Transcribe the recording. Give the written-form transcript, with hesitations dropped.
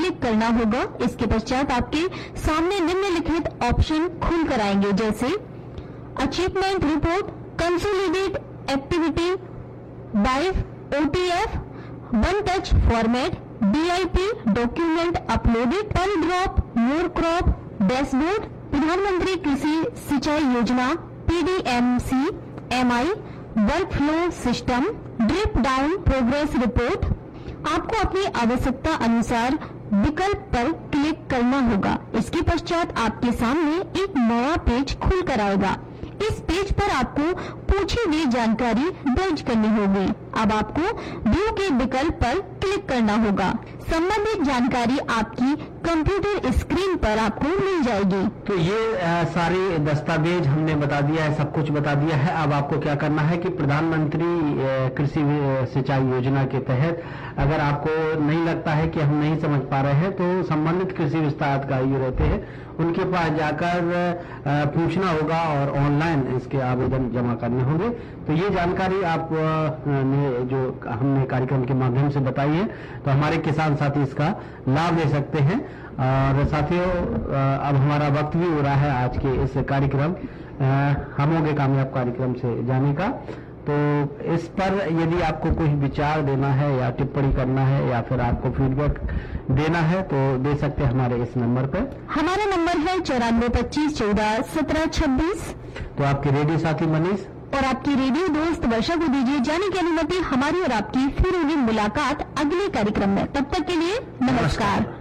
Click करना होगा। इसके पश्चात आपके सामने निम्नलिखित ऑप्शन खुल कर आएंगे, जैसे achievement report, consolidate activity by OTF, one touch format, DIP document uploaded, फल ड्रॉप, मोर क्रॉप, डैशबोर्ड, प्रधानमंत्री कृषि सिंचाई योजना PDMC MI, work flow system, drip down progress report. आपको अपनी आवश्यकता अनुसार विकल्प पर क्लिक करना होगा। इसके पश्चात आपके सामने एक नया पेज खुल कर आएगा। इस पेज पर आपको पूछी गई जानकारी दर्ज करनी होगी। अब आपको व्यू के विकल्प पर क्लिक करना होगा। संबंधित जानकारी आपकी कंप्यूटर स्क्रीन पर आपको मिल जाएगी। तो ये सारे दस्तावेज हमने बता दिया है, सब कुछ बता दिया है। अब आपको क्या करना है कि प्रधानमंत्री कृषि सिंचाई योजना के तहत अगर आपको नहीं लगता है कि हम नहीं समझ पा रहे हैं, तो संबंधित कृषि विस्तार अधिकारी रहते हैं, उनके पास जाकर पूछना होगा और ऑनलाइन इसके आवेदन जमा करने होंगे। तो ये जानकारी आप ने जो हमने कार्यक्रम के माध्यम से बताई है, तो हमारे किसान साथी इसका लाभ ले सकते हैं। और साथियों, अब हमारा वक्त भी हो रहा है आज के इस कार्यक्रम हम होंगे कामयाब कार्यक्रम से जाने का। तो इस पर यदि आपको कोई विचार देना है या टिप्पणी करना है या फिर आपको फीडबैक देना है तो दे सकते हैं हमारे इस नंबर पर। हमारा नंबर है 9425141726। तो आपके रेडियो साथी मनीष और आपकी रेडियो दोस्त वर्षा को दीजिए जाने की अनुमति। हमारी और आपकी फिर होगी मुलाकात अगले कार्यक्रम में। तब तक के लिए नमस्कार।